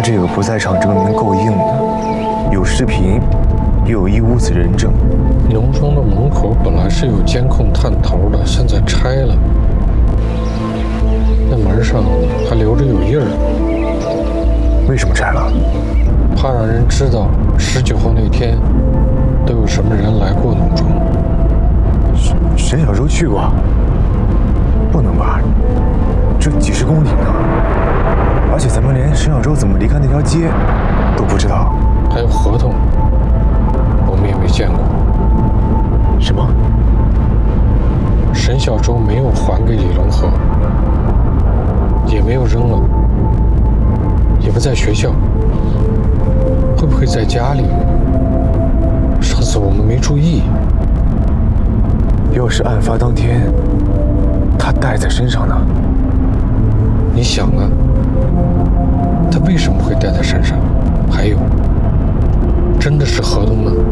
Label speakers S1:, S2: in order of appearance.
S1: 这个不在场证明够硬的，有视频，又有一屋子人证。
S2: 农庄的门口本来是有监控探头的，现在拆了，那门上还留着有印儿。
S1: 为什么拆了？
S2: 怕让人知道19号那天都有什么人来过农庄。
S1: 沈小舟去过？不能吧，这几十公里呢，而且咱们连沈小舟怎么离开那条街都不知道。
S2: 还有合同，我们也没见过。
S1: 什么？
S2: 沈小舟没有还给李龙河，也没有扔了，也不在学校，会不会在家里？上次我们没注意。
S1: 要是案发当天他带在身上呢？
S2: 你想啊，他为什么会带在身上？还有，真的是合同吗？